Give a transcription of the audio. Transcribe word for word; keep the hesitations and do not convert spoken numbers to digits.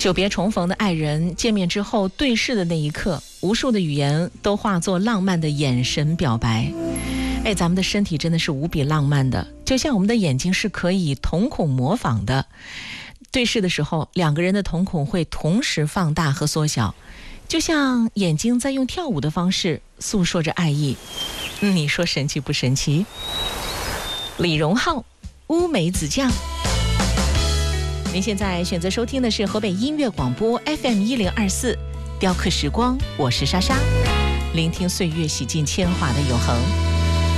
久别重逢的爱人见面之后对视的那一刻，无数的语言都化作浪漫的眼神表白。哎，咱们的身体真的是无比浪漫的，就像我们的眼睛是可以瞳孔模仿的。对视的时候，两个人的瞳孔会同时放大和缩小，就像眼睛在用跳舞的方式诉说着爱意。嗯，你说神奇不神奇？李荣浩，乌梅子酱。您现在选择收听的是河北音乐广播 F M 一零二四，雕刻时光，我是莎莎，聆听岁月洗尽铅华的永恒。